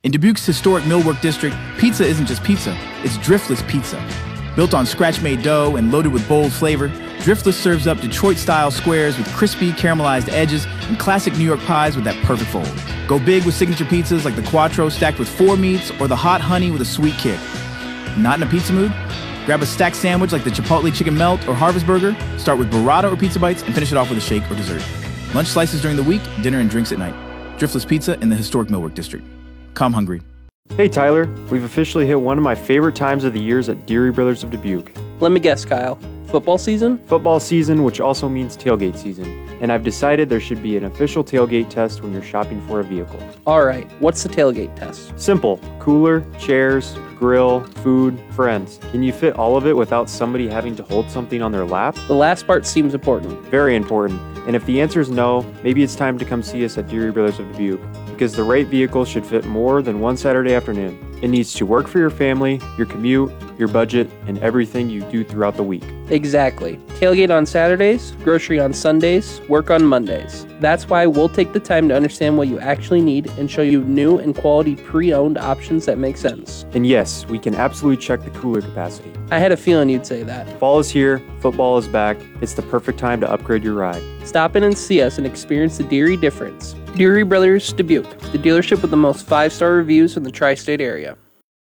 In Dubuque's historic Millwork District, pizza isn't just pizza, it's Driftless Pizza. Built on scratch-made dough and loaded with bold flavor, Driftless serves up Detroit-style squares with crispy, caramelized edges and classic New York pies with that perfect fold. Go big with signature pizzas like the Quattro stacked with 4 meats or the Hot Honey with a sweet kick. Not in a pizza mood? Grab a stacked sandwich like the Chipotle Chicken Melt or Harvest Burger, start with burrata or pizza bites, and finish it off with a shake or dessert. Lunch slices during the week, dinner and drinks at night. Driftless Pizza in the historic Millwork District. Come hungry. Hey Tyler, we've officially hit one of my favorite times of the years at Deary Brothers of Dubuque. Let me guess, Kyle. Football season? Football season, which also means tailgate season. And I've decided there should be an official tailgate test when you're shopping for a vehicle. Alright, what's the tailgate test? Simple. Cooler, chairs, grill, food, friends. Can you fit all of it without somebody having to hold something on their lap? The last part seems important. Very important. And if the answer is no, maybe it's time to come see us at Deary Brothers of Dubuque, because the right vehicle should fit more than one Saturday afternoon. It needs to work for your family, your commute, your budget, and everything you do throughout the week. Exactly. Tailgate on Saturdays, grocery on Sundays, work on Mondays. That's why we'll take the time to understand what you actually need and show you new and quality pre-owned options that make sense. And yes, we can absolutely check the cooler capacity. I had a feeling you'd say that. Fall is here, football is back. It's the perfect time to upgrade your ride. Stop in and see us and experience the Deary difference. Deary Brothers Dubuque, the dealership with the most 5-star reviews in the tri-state area.